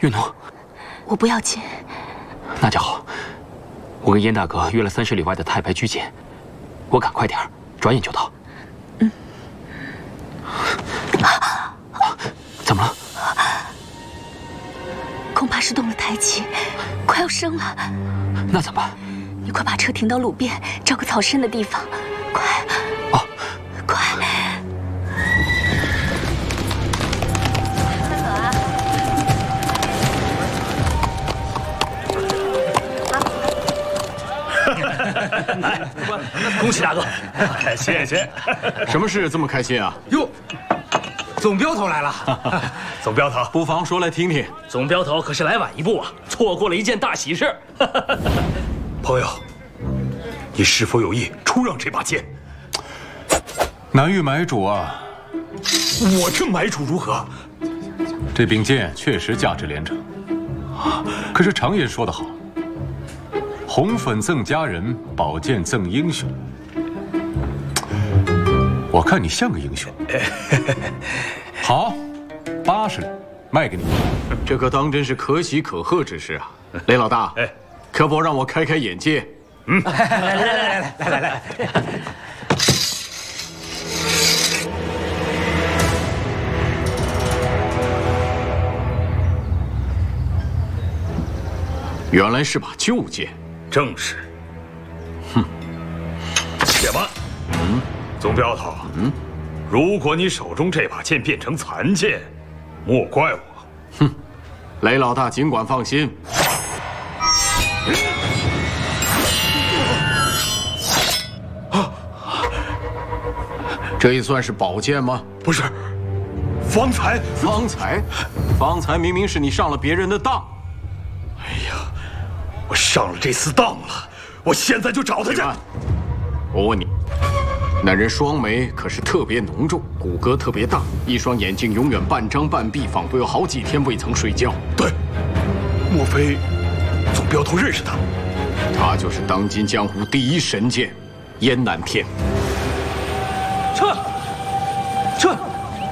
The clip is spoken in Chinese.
月奴， 我不要紧。 那就好。我跟燕大哥约了30里外的太白居见，我赶快点儿，转眼就到。 嗯。 怎么了？ 恐怕是动了胎气，快要生了。 那怎么办？ 你快把车停到路边，找个草深的地方，快！ 哦， 快！ 来，恭喜大哥！谢谢。 什么事这么开心啊？ 哟，总镖头来了。总镖头， 不妨说来听听。 总镖头可是来晚一步啊，错过了一件大喜事。朋友，你是否有意出让这把剑？ 南域买主啊， 我这买主如何？ 这柄剑确实价值连城，可是常言说得好，红粉赠佳人，宝剑赠英雄。我看你像个英雄。好，80两，卖给你。 这可当真是可喜可贺之事啊！雷老大，可否让我开开眼界？ 来。 原来是把旧剑， 正是。哼，且慢。总镖头，如果你手中这把剑变成残剑，莫怪我。 哼，雷老大尽管放心。这也算是宝剑吗？ 不是，方才， 方才明明是你上了别人的当。 哎呀，我上了这厮当了，我现在就找他去。 我问你，那人双眉可是特别浓重，骨骼特别大，一双眼睛永远半张半闭，仿佛有好几天未曾睡觉。 对，莫非总镖头认识他？ 他就是当今江湖第一神剑，燕南天。 撤！